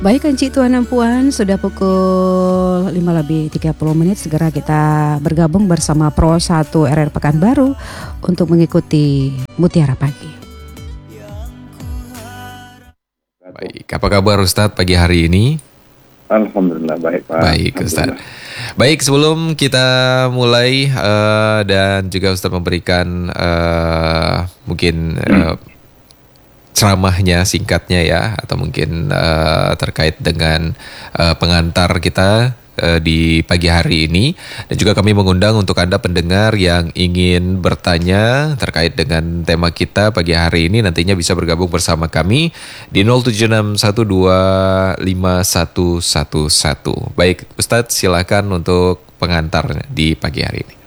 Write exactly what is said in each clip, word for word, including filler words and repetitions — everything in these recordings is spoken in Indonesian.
Baik Encik Tuan dan Puan, sudah pukul lima lebih tiga puluh menit. Segera kita bergabung bersama Pro satu R R Pekanbaru untuk mengikuti Mutiara Pagi. Baik, apa kabar Ustadz pagi hari ini? Alhamdulillah baik Pak. Baik Ustadz. Baik, sebelum kita mulai uh, dan juga Ustadz memberikan uh, mungkin uh, ceramahnya singkatnya ya, atau mungkin uh, terkait dengan uh, pengantar kita uh, di pagi hari ini, dan juga kami mengundang untuk Anda pendengar yang ingin bertanya terkait dengan tema kita pagi hari ini, nantinya bisa bergabung bersama kami di nol tujuh enam satu dua lima satu satu satu. Baik Ustadz, silakan untuk pengantar di pagi hari ini.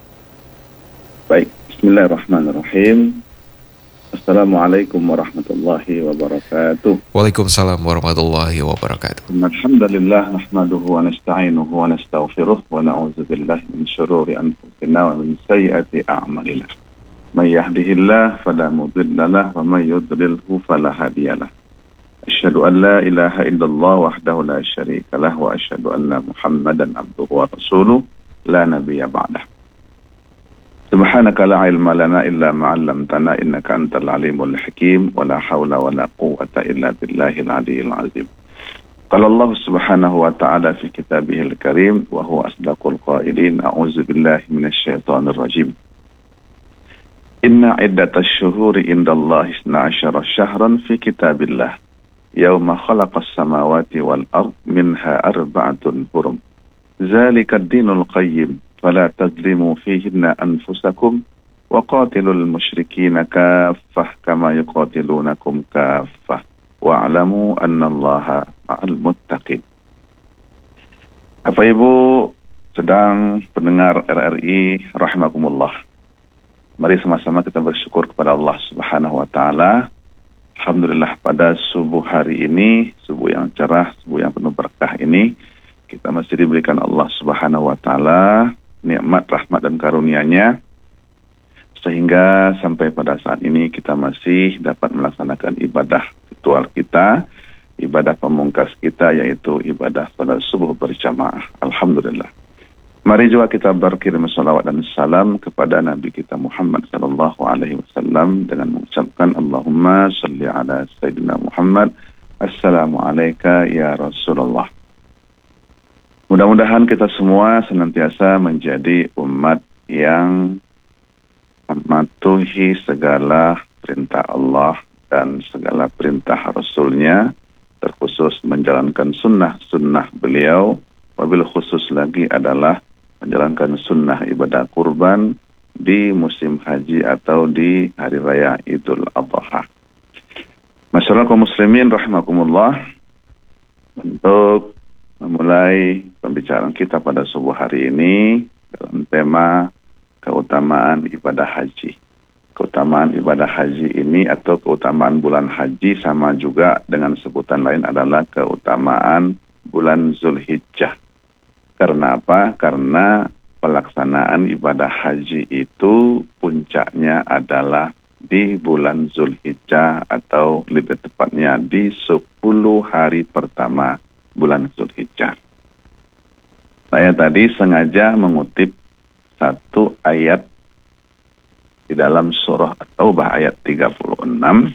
Baik, bismillahirrahmanirrahim. Assalamualaikum warahmatullahi wabarakatuh. Waalaikumsalam warahmatullahi wabarakatuh. Alhamdulillah nahmaduhu wa nasta'inuhu wa nastaghfiruh wa na'udzu billahi min syururi anfusina wa min sayyiati a'malina. May yahdihillahu fala mudilla lahu wa may yudlilhu fala hadiyalah. Asyhadu an la ilaha illallah wahdahu la syarika lahu wa asyhadu anna Muhammadan abduhu wa rasuluh la nabiyya ba'dah. Subhanaka la ilma lana illa ma 'allamtana innaka antal alimul hakim wa la haula wa la quwwata illa billahil aliyyil azim. Qala Allah subhanahu wa ta'ala fi kitabihil karim wa huwa asdaqul qailin a'udzu billahi minasy syaithanir rajim. Inna iddatash syuhuri indallahi isna asyara syahran fi kitabillah yauma khalaqas samawati wal ard minha arba'atun hurum. Dzalika ad-dinul qayyim فلا تظلموا فيهن أنفسكم وقاتلوا المشركين كافة كما يقاتلونكم كافة واعلموا أن الله مع المتقين. Bapak Ibu sedang pendengar R R I rahimakumullah, mari sama-sama kita bersyukur kepada Allah Subhanahu wa taala. Alhamdulillah, pada subuh hari ini, subuh yang cerah, subuh yang penuh berkah ini, kita masih diberikan Allah Subhanahu wa taala nikmat, rahmat dan karunia-Nya, sehingga sampai pada saat ini kita masih dapat melaksanakan ibadah ritual kita, ibadah pemungkas kita, yaitu ibadah salat subuh berjamaah. Alhamdulillah. Mari juga kita berkirim salawat dan salam kepada Nabi kita Muhammad sallallahu alaihi wasallam dengan mengucapkan Allahumma shalli ala Sayyidina Muhammad. Assalamu alayka ya Rasulullah. Mudah-mudahan kita semua senantiasa menjadi umat yang mematuhi segala perintah Allah dan segala perintah Rasul-Nya, terkhusus menjalankan sunnah-sunnah beliau, wabil khusus lagi adalah menjalankan sunnah ibadah kurban di musim haji atau di hari raya Idul Adha. Masyaallah kaum muslimin rahimakumullah, untuk memulai pembicaraan kita pada subuh hari ini dalam tema keutamaan ibadah haji. Keutamaan ibadah haji ini atau keutamaan bulan haji sama juga dengan sebutan lain adalah keutamaan bulan Zulhijjah. Karena apa? Karena pelaksanaan ibadah haji itu puncaknya adalah di bulan Zulhijjah, atau lebih tepatnya di sepuluh hari pertama bulan Zulhijjah. Saya tadi sengaja mengutip satu ayat di dalam surah At-Taubah ayat tiga puluh enam,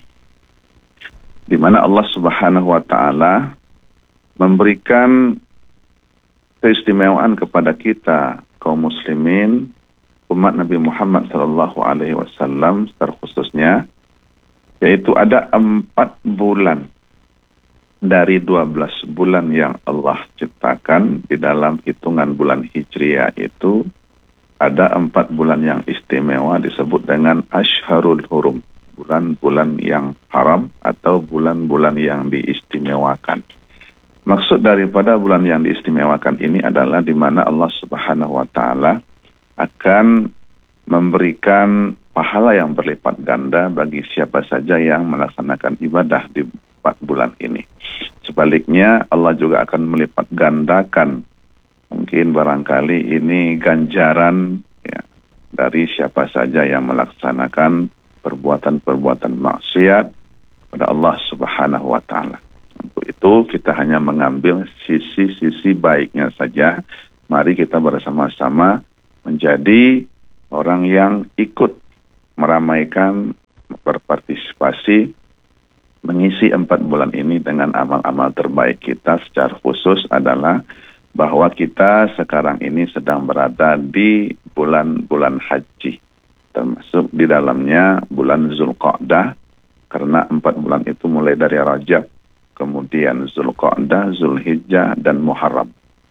di mana Allah Subhanahu wa taala memberikan keistimewaan kepada kita kaum muslimin umat Nabi Muhammad sallallahu alaihi wasallam secara khususnya, yaitu ada empat bulan dari dua belas bulan yang Allah ciptakan. Di dalam hitungan bulan Hijriah itu ada empat bulan yang istimewa disebut dengan Ashharul Hurum, bulan-bulan yang haram atau bulan-bulan yang diistimewakan. Maksud daripada bulan yang diistimewakan ini adalah di mana Allah Subhanahu wa taala akan memberikan pahala yang berlipat ganda bagi siapa saja yang melaksanakan ibadah di empat bulan ini. Sebaliknya Allah juga akan melipat gandakan mungkin barangkali ini ganjaran ya, dari siapa saja yang melaksanakan perbuatan-perbuatan maksiat kepada Allah Subhanahu wa taala. Untuk itu kita hanya mengambil sisi-sisi baiknya saja. Mari kita bersama-sama menjadi orang yang ikut meramaikan, berpartisipasi, mengisi empat bulan ini dengan amal-amal terbaik kita. Secara khusus adalah bahwa kita sekarang ini sedang berada di bulan-bulan haji, termasuk di dalamnya bulan Zulqa'dah, karena empat bulan itu mulai dari Rajab, kemudian Zulqa'dah, Zulhijjah, dan Muharram.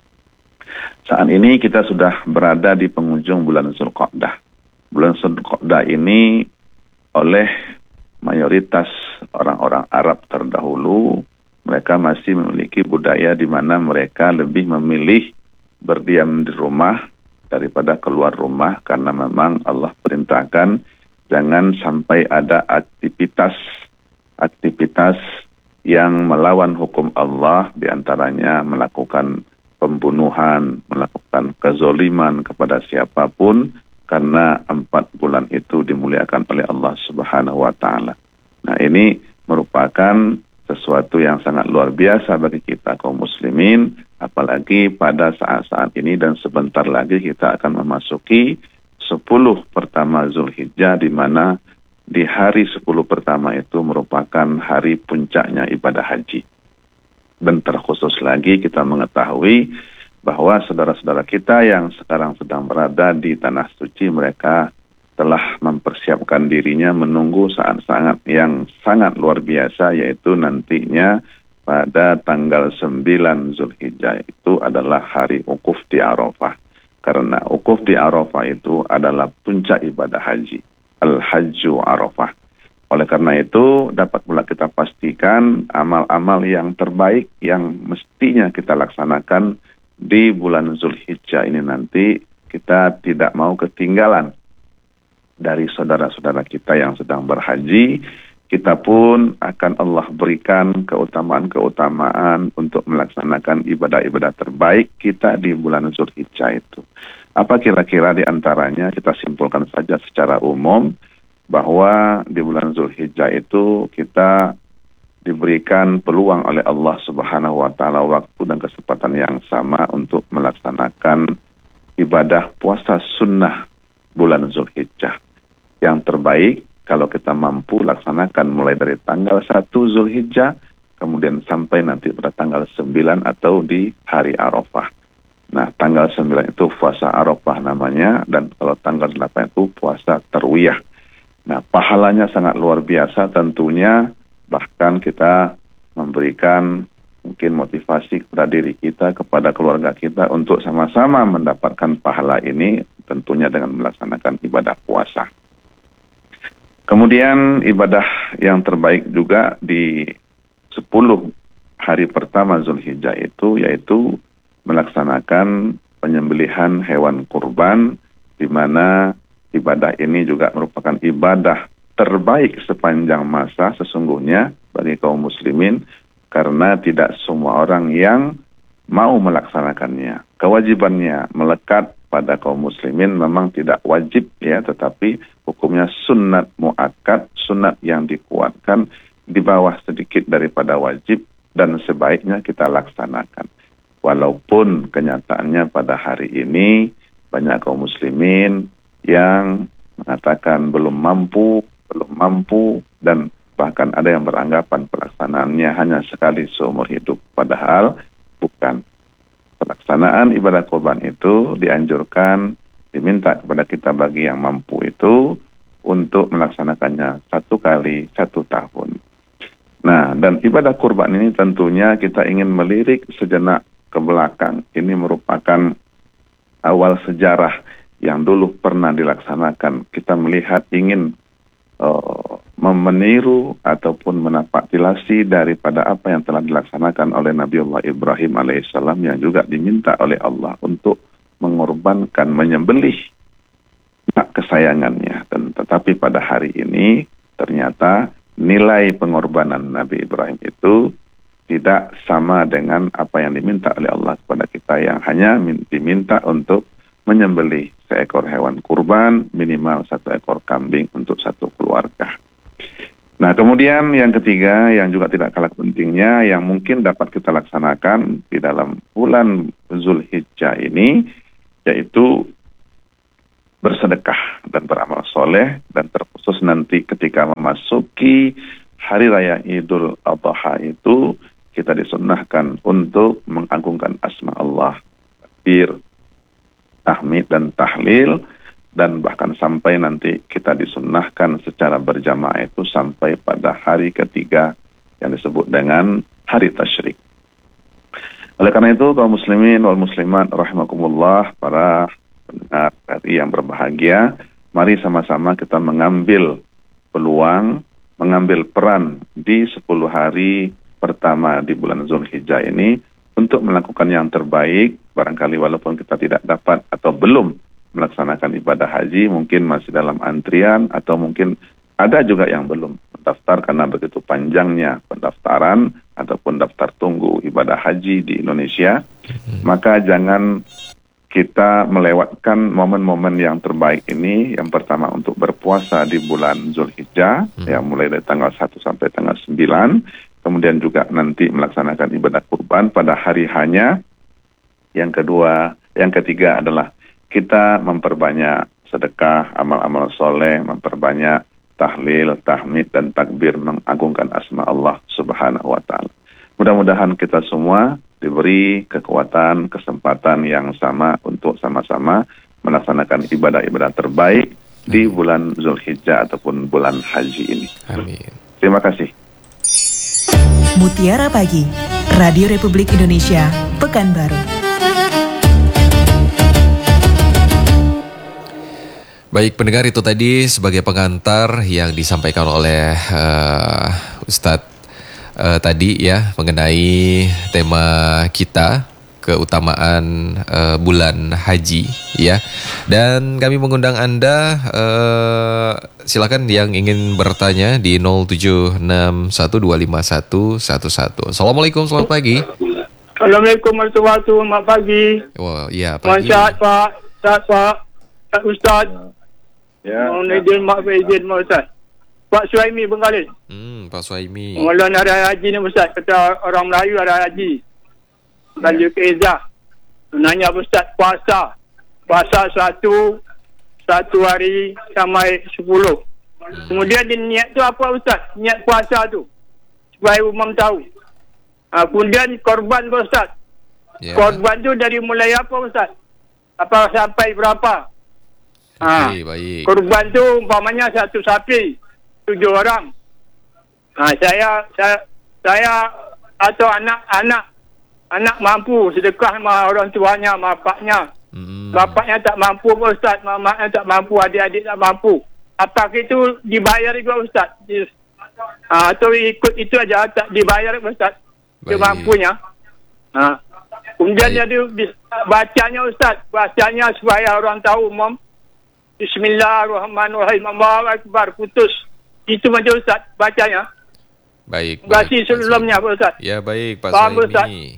Saat ini kita sudah berada di penghujung bulan Zulqa'dah. Bulan Zulqa'dah ini oleh mayoritas orang-orang Arab terdahulu, mereka masih memiliki budaya di mana mereka lebih memilih berdiam di rumah daripada keluar rumah, karena memang Allah perintahkan jangan sampai ada aktivitas aktivitas yang melawan hukum Allah, diantaranya melakukan pembunuhan, melakukan kezoliman kepada siapapun, karena empat bulan itu dimuliakan oleh Allah Subhanahu wa Ta'ala. Nah, ini merupakan sesuatu yang sangat luar biasa bagi kita kaum muslimin, apalagi pada saat-saat ini dan sebentar lagi kita akan memasuki sepuluh pertama Zulhijjah, di mana di hari sepuluh pertama itu merupakan hari puncaknya ibadah haji. Dan terkhusus lagi kita mengetahui bahwa saudara-saudara kita yang sekarang sedang berada di Tanah Suci, mereka telah mempersiapkan dirinya menunggu saat-saat yang sangat luar biasa, yaitu nantinya pada tanggal sembilan Zulhijjah itu adalah hari wukuf di Arafah. Karena wukuf di Arafah itu adalah puncak ibadah haji, Al-Hajju Arafah. Oleh karena itu dapat pula kita pastikan amal-amal yang terbaik yang mestinya kita laksanakan di bulan Zulhijjah ini nanti, kita tidak mau ketinggalan dari saudara-saudara kita yang sedang berhaji. Kita pun akan Allah berikan keutamaan-keutamaan untuk melaksanakan ibadah-ibadah terbaik kita di bulan Zulhijjah itu. Apa kira-kira di antaranya? Kita simpulkan saja secara umum bahwa di bulan Zulhijjah itu kita diberikan peluang oleh Allah Subhanahu wa Ta'ala waktu dan kesempatan yang sama untuk melaksanakan ibadah puasa sunnah bulan Zulhijjah. Yang terbaik kalau kita mampu laksanakan mulai dari tanggal satu Zulhijjah, kemudian sampai nanti pada tanggal sembilan atau di hari Arafah. Nah, tanggal sembilan itu puasa Arafah namanya, dan kalau tanggal delapan itu puasa Tarwiyah. Nah, pahalanya sangat luar biasa tentunya, bahkan kita memberikan mungkin motivasi kepada diri kita, kepada keluarga kita untuk sama-sama mendapatkan pahala ini, tentunya dengan melaksanakan ibadah puasa. Kemudian ibadah yang terbaik juga di sepuluh hari pertama Zulhijjah itu, yaitu melaksanakan penyembelihan hewan kurban, di mana ibadah ini juga merupakan ibadah terbaik sepanjang masa sesungguhnya bagi kaum muslimin, karena tidak semua orang yang mau melaksanakannya. Kewajibannya melekat pada kaum muslimin memang tidak wajib ya, tetapi hukumnya sunnat muakkad, sunnat yang dikuatkan di bawah sedikit daripada wajib, dan sebaiknya kita laksanakan. Walaupun kenyataannya pada hari ini banyak kaum muslimin yang mengatakan belum mampu, belum mampu, dan bahkan ada yang beranggapan pelaksanaannya hanya sekali seumur hidup, padahal bukan. Pelaksanaan ibadah kurban itu dianjurkan, diminta kepada kita bagi yang mampu itu untuk melaksanakannya satu kali satu tahun. Nah, dan ibadah kurban ini tentunya kita ingin melirik sejenak ke belakang. Ini merupakan awal sejarah yang dulu pernah dilaksanakan. Kita melihat ingin uh, meniru ataupun menapaktilasi daripada apa yang telah dilaksanakan oleh Nabiullah Ibrahim alaihissalam, yang juga diminta oleh Allah untuk mengorbankan, menyembelih anak kesayangannya. Dan tetapi pada hari ini ternyata nilai pengorbanan Nabi Ibrahim itu tidak sama dengan apa yang diminta oleh Allah kepada kita, yang hanya diminta untuk menyembelih seekor hewan kurban, minimal satu ekor kambing untuk satu keluarga. Nah, kemudian yang ketiga yang juga tidak kalah pentingnya yang mungkin dapat kita laksanakan di dalam bulan Zulhijjah ini yaitu bersedekah dan beramal soleh, dan terkhusus nanti ketika memasuki hari raya Idul Adha itu kita disunnahkan untuk mengagungkan asma Allah, takbir, tahmid dan tahlil, dan bahkan sampai nanti kita disunnahkan secara berjamaah itu sampai pada hari ketiga yang disebut dengan hari tasyrik. Oleh karena itu kaum muslimin wal muslimat rahimakumullah, para pendengar R I yang berbahagia, mari sama-sama kita mengambil peluang, mengambil peran di sepuluh hari pertama di bulan Zulhijjah ini untuk melakukan yang terbaik. Barangkali walaupun kita tidak dapat atau belum melaksanakan ibadah haji, mungkin masih dalam antrian, atau mungkin ada juga yang belum mendaftar karena begitu panjangnya pendaftaran ataupun daftar tunggu ibadah haji di Indonesia, maka jangan kita melewatkan momen-momen yang terbaik ini. Yang pertama untuk berpuasa di bulan Zulhijjah, hmm. yang mulai dari tanggal satu sampai tanggal sembilan, kemudian juga nanti melaksanakan ibadah kurban pada hari hanya. Yang kedua, yang ketiga adalah kita memperbanyak sedekah, amal-amal soleh, memperbanyak tahlil, tahmid, dan takbir mengagungkan asma Allah Subhanahu wa Ta'ala. Mudah-mudahan kita semua diberi kekuatan, kesempatan yang sama untuk sama-sama melaksanakan ibadah-ibadah terbaik di bulan Zulhijjah ataupun bulan haji ini. Amin. Terima kasih. Mutiara Pagi, Radio Republik Indonesia, Pekanbaru. Baik pendengar, itu tadi sebagai pengantar yang disampaikan oleh uh, Ustadz uh, tadi ya mengenai tema kita, keutamaan uh, bulan haji ya. Dan kami mengundang Anda, uh, silakan yang ingin bertanya di nol tujuh enam satu dua lima satu satu satu. Assalamualaikum, selamat pagi. Assalamualaikum warahmatullahi wabarakatuh. Selamat pagi. Wah, iya pagi. Sehat Pak, sehat Pak, Pak Ustaz. Ya. Mohon izin, mak izin mak Ustaz. Pak Suhaimi Bengkalis. Hmm, Pak Suhaimi. Malam hari haji ni Ustaz, kata orang Melayu hari haji. Baju ke Izzah. Nanya Ustaz, puasa. Puasa satu, satu hari sampai sepuluh. Hmm. Kemudian dia niat tu apa Ustaz? Niat puasa tu. Supaya umum tahu. Ha, kemudian korban Ustaz. Yeah. Korban tu dari mulai apa Ustaz? Apa sampai berapa? Ha, okay, baik. Korban tu umpamanya satu sapi, tujuh orang. Ha, saya, saya, saya atau anak-anak, anak mampu sedekah sama orang tuanya, sama bapaknya. Hmm. Bapaknya tak mampu Ustaz, mamaknya tak mampu, adik-adik tak mampu. Apakah itu dibayar juga Ustaz? Ha, atau ikut itu aja tak dibayar Ustaz? Dia mampunya. Ha. Kemudian dia bacanya Ustaz, bacanya supaya orang tahu umum. Bismillahirrahmanirrahim. Allahu Akbar. Putus. Itu macam Ustaz bacanya. Baik. Terima kasih sebelumnya Pak Ustaz. Ya baik Pak Faham, Suhaimi.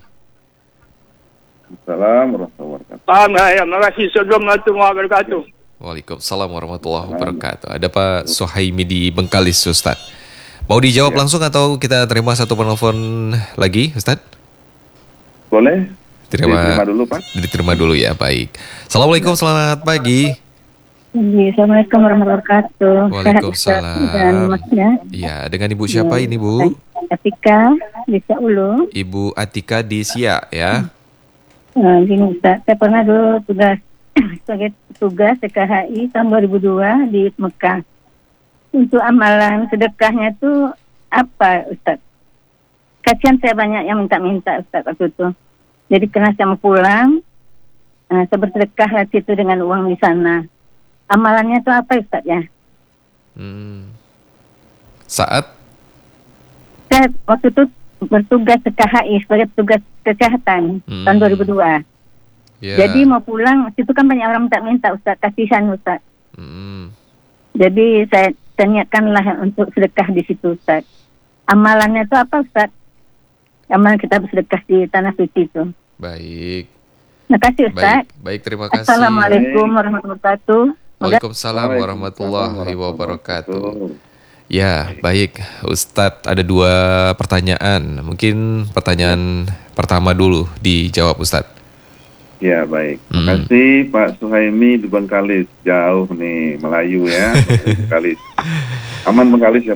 Assalamualaikum warahmatullahi wabarakatuh. Paham ya. Terima kasih sebelum warahmatullahi wabarakatuh. Waalaikumsalam warahmatullahi wabarakatuh. Ada Pak Suhaimi di Bengkalis Ustaz. Mau dijawab ya. langsung atau kita terima satu penelpon lagi Ustaz? Boleh. Terima, diterima dulu Pak. Diterima dulu ya, baik. Assalamualaikum, ya. Selamat pagi. Assalamualaikum warahmatullahi wabarakatuh. Waalaikumsalam. Dan masnya. Iya, dengan Ibu siapa ya. ini Bu? Atika di Ulu. Ibu Atika di Siak ya. Uh, gini Ustaz, saya pernah dulu tugas sebagai tugas T K H I tahun dua ribu dua di Mekah. Untuk amalan sedekahnya itu apa Ustaz? Kasihan saya banyak yang minta-minta Ustaz waktu itu. Jadi kena saya mau pulang, uh, saya bersedekah lah itu dengan uang di sana. Amalannya itu apa Ustaz ya? Hmm. Saat? Saya waktu itu bertugas T K H I sebagai petugas kesehatan hmm. tahun dua ribu dua. Yeah. Jadi mau pulang, situ kan banyak orang minta-minta Ustaz, kasihan Ustaz. Hmm. Jadi saya tanyakanlah untuk sedekah di situ Ustaz. Amalannya itu apa Ustaz? Amalan kita bersedekah di tanah suci itu. Baik. Terima kasih Ustaz. Baik, baik terima kasih. Assalamualaikum warahmatullahi wabarakatuh. Waalaikumsalam warahmatullahi wabarakatuh. Ya, baik. Ustadz ada dua pertanyaan. Mungkin pertanyaan pertama dulu dijawab Ustadz. Ya, baik. Terima Hmm. kasih Pak Suhaimi di Bengkalis. Jauh nih, Melayu ya. Bengkalis. Aman Bengkalis ya